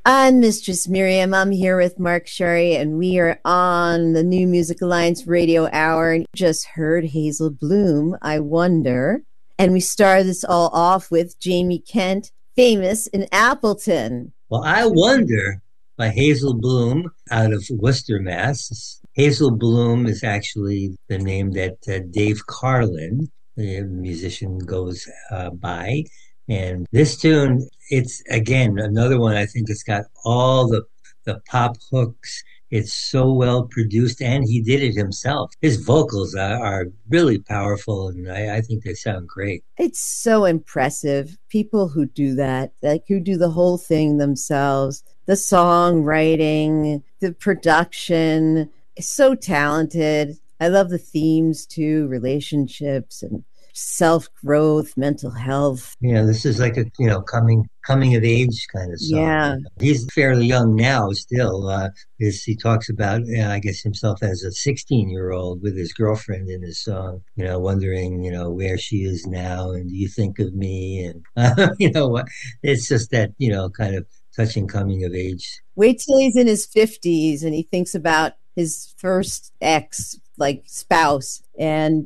I'm Mistress Miriam. I'm here with Mark Shari, and we are on the New Music Alliance Radio Hour. And you just heard Hazel Bloom, I Wonder. And we start this all off with Jamie Kent, Famous in Appleton. Well, I Wonder by Hazel Bloom out of Worcester, Mass. Hazel Bloom is actually the name that Dave Carlin, the musician, goes by. And this tune, it's again another one. I think it's got all the pop hooks. It's so well produced, and he did it himself. His vocals are really powerful, and I think they sound great. It's so impressive. People who do that, like who do the whole thing themselves, the songwriting, the production, is so talented. I love the themes too, relationships and self-growth, mental health. Yeah, this is like a coming of age kind of song. Yeah, he's fairly young now still. He talks about I guess himself as a 16-year-old with his girlfriend in his song. Wondering where she is now, and do you think of me? And what? It's just that kind of touching coming of age. Wait till he's in his 50s and he thinks about his first ex, like spouse, and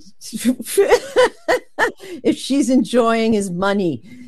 if she's enjoying his money.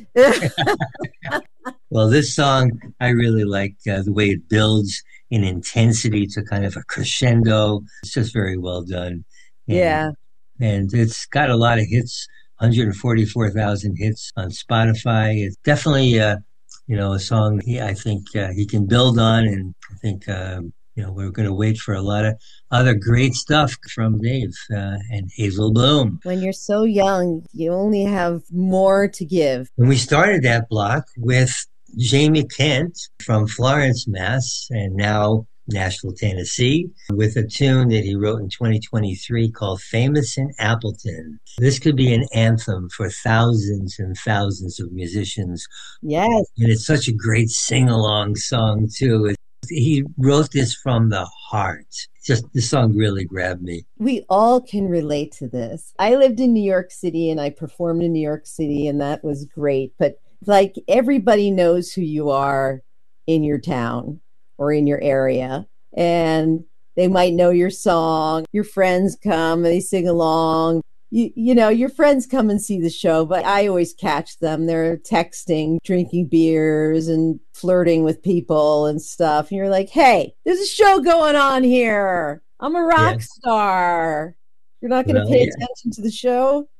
Well, this song, I really like the way it builds in intensity to kind of a crescendo. It's just very well done. Yeah. And it's got a lot of hits, 144,000 hits on Spotify. It's definitely, a song I think he can build on. And I think, we're going to wait for a lot of other great stuff from Dave and Hazel Bloom. When you're so young, you only have more to give. And we started that block with Jamie Kent from Florence, Mass, and now Nashville, Tennessee, with a tune that he wrote in 2023 called Famous in Appleton. This could be an anthem for thousands and thousands of musicians. Yes. And it's such a great sing-along song, too. He wrote this from the heart. Just the song really grabbed me. We all can relate to this. I lived in New York City and I performed in New York City, and that was great. But like everybody knows who you are in your town or in your area, and they might know your song. Your friends come and they sing along. Your friends come and see the show, but I always catch them. They're texting, drinking beers and flirting with people and stuff. And you're like, hey, there's a show going on here. I'm a rock star. You're not going to pay attention to the show?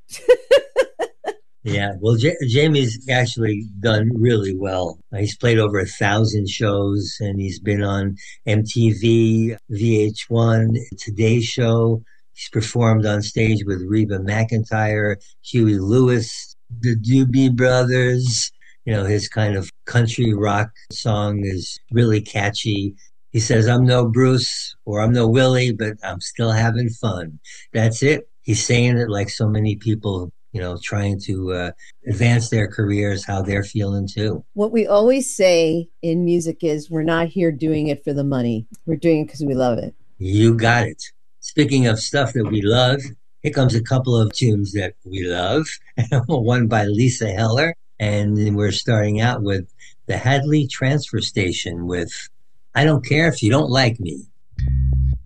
Yeah, well, Jamie's actually done really well. He's played over 1,000 shows, and he's been on MTV, VH1, Today Show. He's performed on stage with Reba McEntire, Huey Lewis, the Doobie Brothers. His kind of country rock song is really catchy. He says, I'm no Bruce or I'm no Willie, but I'm still having fun. That's it. He's saying it like so many people, trying to advance their careers, how they're feeling too. What we always say in music is we're not here doing it for the money. We're doing it because we love it. You got it. Speaking of stuff that we love, here comes a couple of tunes that we love. One by Lisa Heller, and we're starting out with the Hadley Transfer Station with I Don't Care If You Don't Like Me.